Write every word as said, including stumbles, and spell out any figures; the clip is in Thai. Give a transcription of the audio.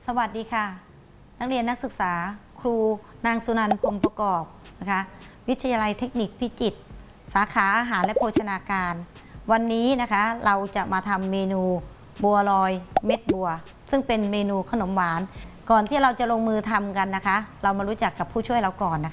สวัสดีค่ะนักเรียนนักศึกษาครูนางสุนันท์พรหมประกอบนะคะวิทยาลัยเทคนิคพิจิตรสาขาอาหารและโภชนาการวันนี้นะคะเราจะมาทำเมนูบัวลอยเม็ดบัวซึ่งเป็นเมนูขนมหวานก่อนที่เราจะลงมือทำกันนะคะเรามารู้จักกับผู้ช่วยเราก่อนนะคะ